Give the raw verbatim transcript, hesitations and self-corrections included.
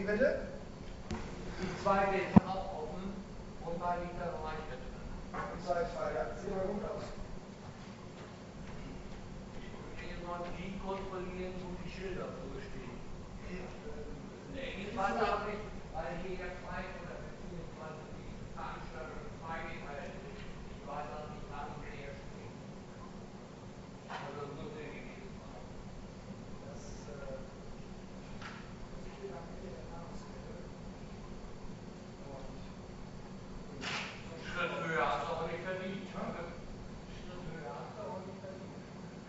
bitte? Die zweite ist auch offen und da liegt da noch nicht drin. Die zweite Frage, ja. Sieht aber gut aus. Ich will jetzt mal die kontrollieren, wo die Schilder vorstehen. Nee, ich warte